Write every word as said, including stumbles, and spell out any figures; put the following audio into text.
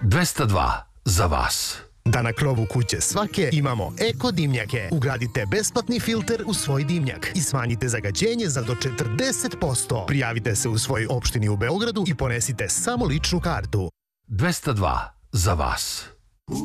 dvesta dva za vas. Da na krovu kuće svake imamo eko dimnjake. Ugradite besplatni filter u svoj dimnjak i smanjite zagađenje za do četrdeset posto. Prijavite se u svojoj opštini u Beogradu i ponesite samo ličnu kartu. dvesta dva za vas.